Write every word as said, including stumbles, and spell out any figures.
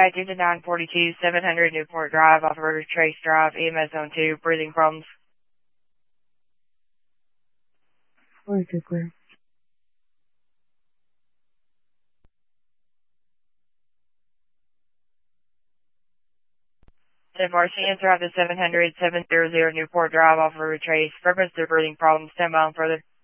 Sky two nine four two, seven hundred Newport Drive, off Road Trace Drive, E M S Zone two, breathing problems. forty-two clear. ten four, C N throughout the seven hundred, seven hundred Newport Drive, off Road Trace. Purpose to breathing problems, ten mile and further.